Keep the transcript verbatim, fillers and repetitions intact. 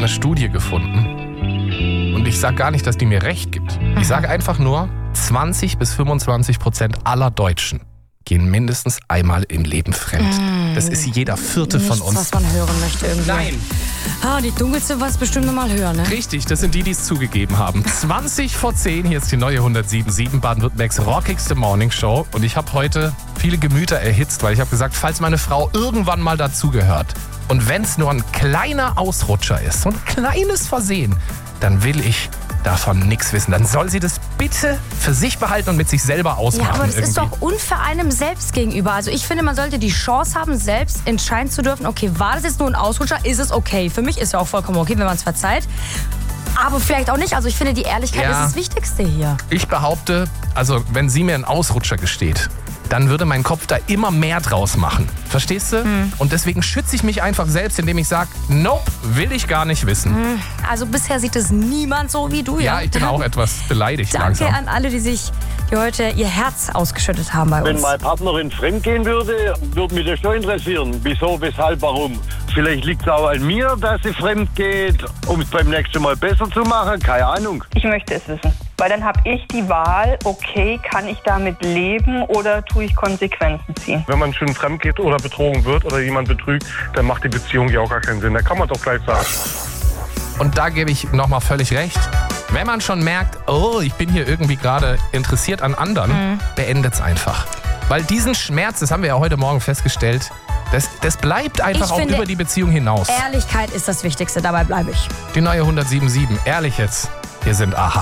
eine Studie gefunden. Und ich sage gar nicht, dass die mir recht gibt. Ich sage einfach nur, zwanzig bis fünfundzwanzig Prozent aller Deutschen gehen mindestens einmal im Leben fremd. Mm. Das ist jeder Vierte Nichts, von uns. was man hören möchte irgendwie. Nein. Ah, die Dunkelste was bestimmt nochmal hören, ne? Richtig, das sind die, die es zugegeben haben. zwanzig vor zehn, hier ist die neue hundertsieben Komma sieben, Baden-Württembergs rockigste Morningshow. Und ich habe heute viele Gemüter erhitzt, weil ich habe gesagt, falls meine Frau irgendwann mal dazugehört und wenn es nur ein kleiner Ausrutscher ist, so ein kleines Versehen, dann will ich davon nichts wissen. Dann soll sie das bitte für sich behalten und mit sich selber ausmachen. Ja, aber das irgendwie. ist doch unfair einem selbst gegenüber. Also ich finde, man sollte die Chance haben, selbst entscheiden zu dürfen, okay, war das jetzt nur ein Ausrutscher, ist es okay. Für mich ist ja auch vollkommen okay, wenn man es verzeiht. Aber vielleicht auch nicht. Also ich finde, die Ehrlichkeit Ja. ist das Wichtigste hier. Ich behaupte, also wenn sie mir einen Ausrutscher gesteht, dann würde mein Kopf da immer mehr draus machen. Verstehst du? Mhm. Und deswegen schütze ich mich einfach selbst, indem ich sage, nope, will ich gar nicht wissen. Mhm. Also bisher sieht es niemand so wie du, ja? Ja, ich bin auch etwas beleidigt Danke langsam. an alle, die sich die heute ihr Herz ausgeschüttet haben bei Wenn uns. meine Partnerin fremd gehen würde, würde mich das schon interessieren. Wieso, weshalb, warum? Vielleicht liegt es auch an mir, dass sie fremd geht, um es beim nächsten Mal besser zu machen. Keine Ahnung. Ich möchte es wissen. Weil dann habe ich die Wahl, okay, kann ich damit leben oder tue ich Konsequenzen ziehen? Wenn man schon fremd geht oder betrogen wird oder jemand betrügt, dann macht die Beziehung ja auch gar keinen Sinn. Da kann man doch gleich sagen. Und da gebe ich nochmal völlig recht. Wenn man schon merkt, oh, ich bin hier irgendwie gerade interessiert an anderen, mhm. beendet es einfach. Weil diesen Schmerz, das haben wir ja heute Morgen festgestellt, das, das bleibt einfach Ich auch finde, über die Beziehung hinaus. Ehrlichkeit ist das Wichtigste, dabei bleibe ich. Die neue hundertsieben Komma sieben, ehrlich jetzt, wir sind Aha.